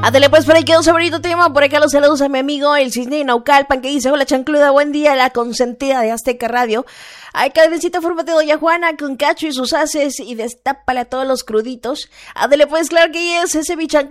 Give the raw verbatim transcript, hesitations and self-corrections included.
Ándale, pues por ahí quedó sobre bonito tema. Por acá los saludos a mi amigo el Cisne de Naucalpan, que dice: hola chancluda, buen día, la consentida de Azteca Radio. Ay, cadencita, fórmate doña Juana con Cacho y sus haces y destápale a todos los cruditos. Ándale, pues claro que es ese mi chancluda.